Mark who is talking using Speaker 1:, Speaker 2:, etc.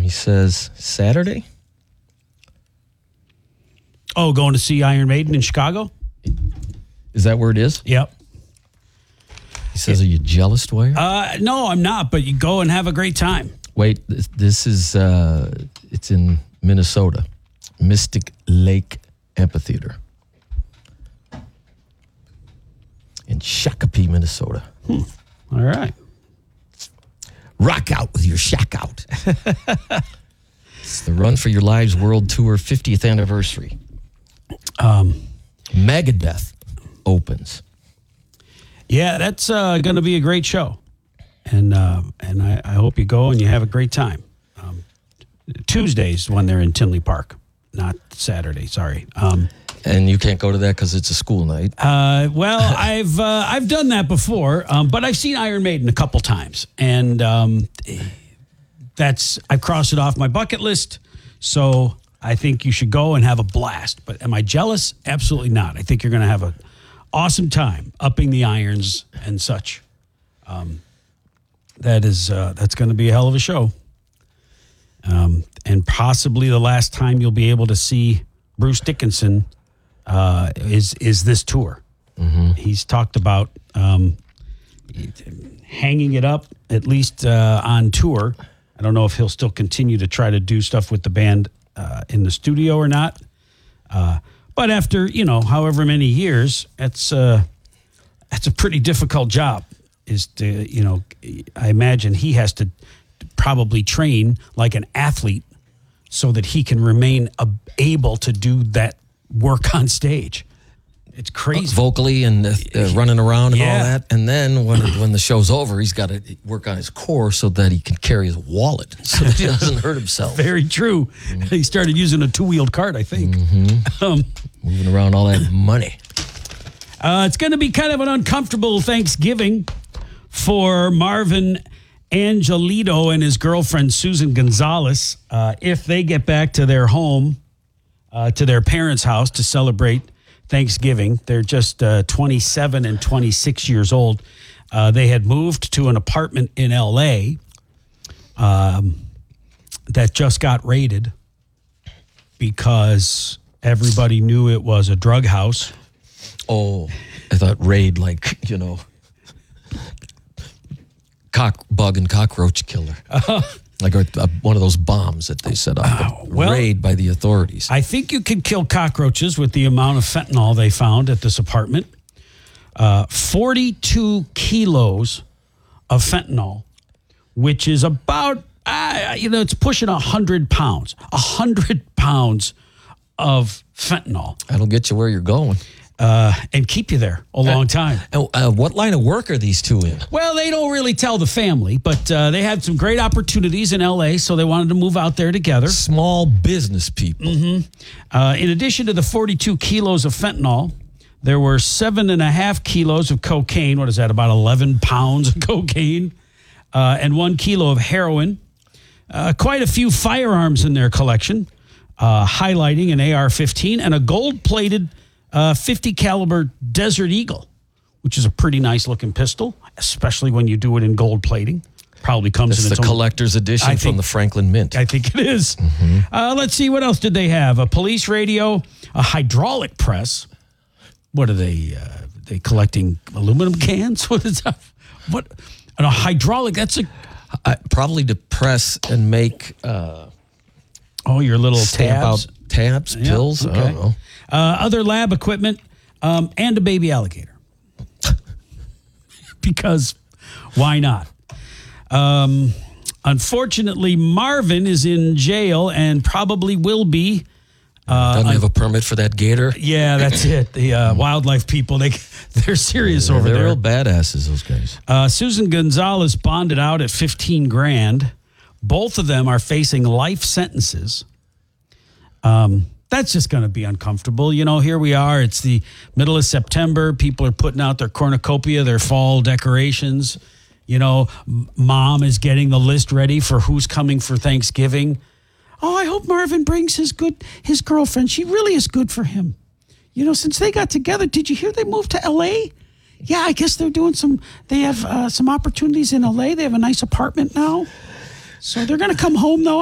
Speaker 1: He says Saturday.
Speaker 2: Oh, going to see Iron Maiden in Chicago?
Speaker 1: Is that where it is?
Speaker 2: Yep.
Speaker 1: He says, are you jealous, Dwyer?
Speaker 2: No, I'm not, but you go and have a great time.
Speaker 1: Wait, this is, it's in Minnesota. Mystic Lake Amphitheater. In Shakopee, Minnesota.
Speaker 2: All right.
Speaker 1: Rock out with your shack out. It's the Run for Your Lives World Tour 50th anniversary. Megadeth opens.
Speaker 2: Yeah, that's going to be a great show. And I hope you go and you have a great time. Tuesdays when they're in Tinley Park, not Saturday, sorry.
Speaker 1: And you can't go to that because it's a school night.
Speaker 2: Well, I've done that before, but I've seen Iron Maiden a couple times, and I've crossed it off my bucket list. So I think you should go and have a blast. But am I jealous? Absolutely not. I think you're going to have an awesome time upping the irons and such. That's going to be a hell of a show, and possibly the last time you'll be able to see Bruce Dickinson. Is this tour. Mm-hmm. He's talked about hanging it up, at least on tour. I don't know if he'll still continue to try to do stuff with the band in the studio or not. But after, however many years, that's a pretty difficult job. I imagine he has to probably train like an athlete so that he can remain able to do that work on stage. It's crazy.
Speaker 1: Vocally and running around and all that. And then when the show's over, he's got to work on his core so that he can carry his wallet so that he doesn't hurt himself.
Speaker 2: Very true. Mm-hmm. He started using a two-wheeled cart, I think.
Speaker 1: Mm-hmm. Moving around all that money.
Speaker 2: It's going to be kind of an uncomfortable Thanksgiving for Marvin Angelito and his girlfriend, Susan Gonzalez, if they get back to their home, to their parents' house to celebrate Thanksgiving. They're just 27 and 26 years old. They had moved to an apartment in L.A. That just got raided because everybody knew it was a drug house.
Speaker 1: Oh, I thought raid like, bug and cockroach killer. Like one of those bombs that they set up. Raid by the authorities.
Speaker 2: I think you can kill cockroaches with the amount of fentanyl they found at this apartment. 42 kilos of fentanyl, which is about, it's pushing 100 pounds. 100 pounds of fentanyl.
Speaker 1: That'll get you where you're going.
Speaker 2: And keep you there a long time.
Speaker 1: What line of work are these two in?
Speaker 2: Well, they don't really tell the family, but they had some great opportunities in L.A., so they wanted to move out there together.
Speaker 1: Small business people.
Speaker 2: Mm-hmm. In addition to the 42 kilos of fentanyl, there were 7.5 kilos of cocaine. What is that, about 11 pounds of cocaine? And 1 kilo of heroin. Quite a few firearms in their collection, highlighting an AR-15 and a gold-plated 50 caliber Desert Eagle, which is a pretty nice looking pistol, especially when you do it in gold plating. Probably comes in its own
Speaker 1: collector's edition from the Franklin Mint.
Speaker 2: I think it is. Mm-hmm. Let's see, what else did they have? A police radio, a hydraulic press. What are they? They collecting aluminum cans? What is that? What? And a hydraulic? That's
Speaker 1: probably to press and make.
Speaker 2: Your little tabs.
Speaker 1: Tabs, pills.
Speaker 2: Okay.
Speaker 1: I don't know.
Speaker 2: Other lab equipment, and a baby alligator. Because why not? Unfortunately, Marvin is in jail and probably will be.
Speaker 1: Doesn't have a permit for that gator?
Speaker 2: Yeah, that's it. The wildlife people, they're serious over there.
Speaker 1: They're real badasses, those guys.
Speaker 2: Susan Gonzalez bonded out at $15,000. Both of them are facing life sentences. That's just going to be uncomfortable. Here we are. It's the middle of September. People are putting out their cornucopia, their fall decorations. Mom is getting the list ready for who's coming for Thanksgiving. Oh, I hope Marvin brings his girlfriend. She really is good for him. Since they got together, did you hear they moved to L.A.? Yeah, I guess they're doing they have some opportunities in L.A. They have a nice apartment now. So they're going to come home, though.